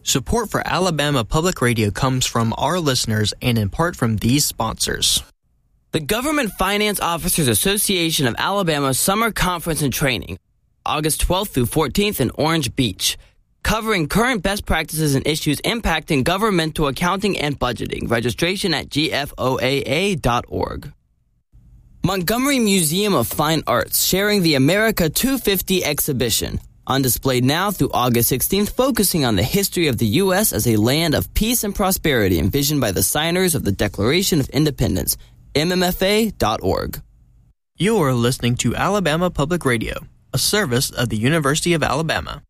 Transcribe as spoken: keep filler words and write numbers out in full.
Support for Alabama Public Radio comes from our listeners and in part from these sponsors. The Government Finance Officers Association of Alabama Summer Conference and Training, August twelfth through fourteenth in Orange Beach, covering current best practices and issues impacting governmental accounting and budgeting. Registration at G F O A A dot org. Montgomery Museum of Fine Arts sharing the America two fifty exhibition, on display now through August sixteenth, focusing on the history of the U S as a land of peace and prosperity envisioned by the signers of the Declaration of Independence. M M F A dot org. You are listening to Alabama Public Radio, a service of the University of Alabama.